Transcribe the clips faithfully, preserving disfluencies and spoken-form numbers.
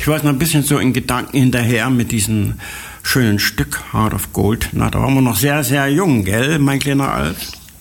Ich war noch ein bisschen so in Gedanken hinterher mit diesem schönen Stück Heart of Gold. Na, da waren wir noch sehr, sehr jung, gell, mein kleiner Alf?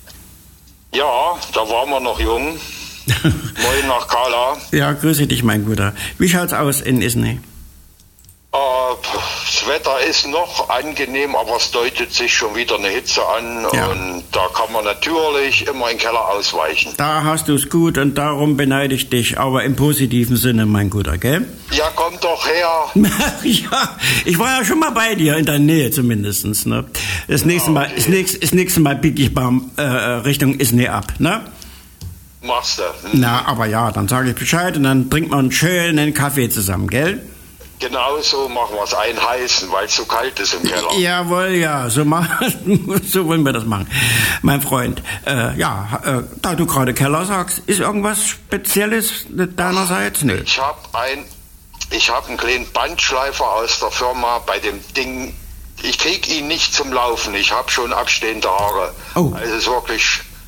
Ja, da waren wir noch jung. Moin nach Kala. Ja, grüße dich, mein Guter. Wie schaut's aus in Isny? Äh, das Wetter ist noch angenehm, aber es deutet sich schon wieder eine Hitze an. Ja. Und da kann man natürlich immer in den Keller ausweichen. Da hast du's gut und darum beneide ich dich, aber im positiven Sinne, mein Guter, gell? Ja, komm doch her. Ja, ich war ja schon mal bei dir, in der Nähe zumindest, ne? Das nächste Mal, okay. das nächste, das nächste Mal biege ich mal äh, Richtung Isny ab, ne? Machst du. Hm. Na, aber ja, dann sage ich Bescheid und dann trinkt man einen schönen Kaffee zusammen, gell? Genau so machen wir es, einheißen, weil es so kalt ist im Keller. Jawohl, ja, so, machen, so wollen wir das machen. Mein Freund, äh, ja, äh, da du gerade Keller sagst, ist irgendwas Spezielles deinerseits? Nö. Ich habe ein, ich habe einen kleinen Bandschleifer aus der Firma bei dem Ding. Ich krieg ihn nicht zum Laufen. Ich habe schon abstehende Haare. Oh. Also es ist wirklich.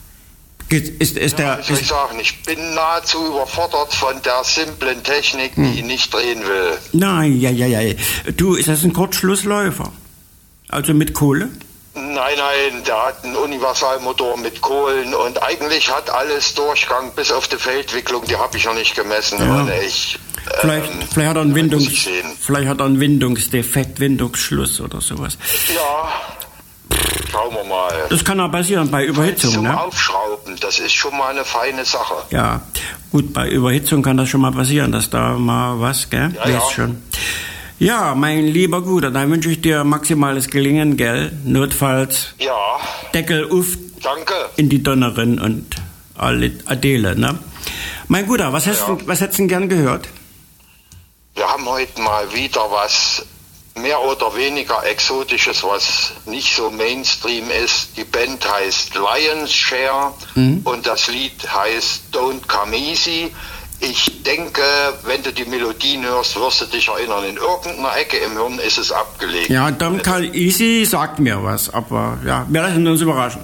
Ist, ist Ja, der, wie soll ich ist, sagen, ich bin nahezu überfordert von der simplen Technik, die ich nicht drehen will. nein, ja, ja, ja. Du, ist das ein Kurzschlussläufer? Also mit Kohle? Nein, nein, der hat einen Universalmotor mit Kohlen und eigentlich hat alles Durchgang bis auf die Feldwicklung, die habe ich noch nicht gemessen. Ja. Und ich, Vielleicht, ähm, vielleicht hat er einen Windungs, muss ich sehen. vielleicht hat er einen Windungsdefekt, Windungsschluss oder sowas. Ja, schauen wir mal. Das kann ja passieren bei Überhitzung, Zum ne? Aufschrauben, das ist schon mal eine feine Sache. Ja, gut, bei Überhitzung kann das schon mal passieren, dass da mal was, gell? Ja, ja. Weißt schon. Ja, mein lieber Guter, dann wünsche ich dir maximales Gelingen, gell? Notfalls Ja, Deckel auf danke. in die Donnerin und alle Adele, ne? Mein Guter, was hättest, Ja. du, was hättest du denn gern gehört? Wir haben heute mal wieder was mehr oder weniger Exotisches, was nicht so Mainstream ist. Die Band heißt Lion's Share Mhm. und das Lied heißt Don't Come Easy. Ich denke, wenn du die Melodien hörst, wirst du dich erinnern. In irgendeiner Ecke im Hirn ist es abgelegt. Ja, Don't Call Easy sagt mir was, aber ja, wir lassen uns überraschen.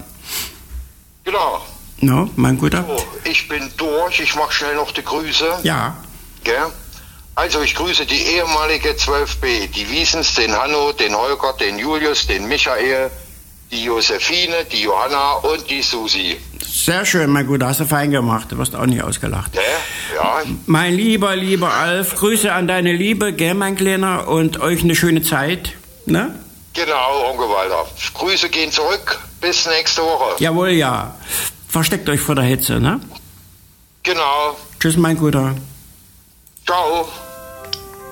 Genau. No, mein Guter? So, ich bin durch. Ich mache schnell noch die Grüße. Ja. Gell? Also ich grüße die ehemalige zwölf B, die Wiesens, den Hanno, den Holger, den Julius, den Michael, die Josephine, die Johanna und die Susi. Sehr schön, mein Guter, hast du fein gemacht, du wirst auch nicht ausgelacht. Gell? Ja, Mein lieber, lieber Alf, Grüße an deine Liebe, gell, mein Kleiner, und euch eine schöne Zeit, ne? genau, Onkel Walter. Grüße gehen zurück. Bis nächste Woche. Jawohl, ja. Versteckt euch vor der Hitze, ne? Genau. Tschüss, mein Guter. Ciao.